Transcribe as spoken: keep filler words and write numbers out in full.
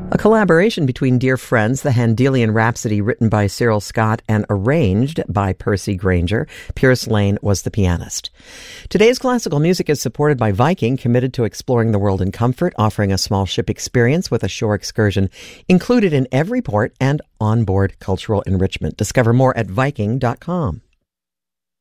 A collaboration between dear friends, the Handelian Rhapsody written by Cyril Scott and arranged by Percy Granger. Pierce Lane was the pianist. Today's classical music is supported by Viking, committed to exploring the world in comfort, offering a small ship experience with a shore excursion included in every port and onboard cultural enrichment. Discover more at Viking dot com.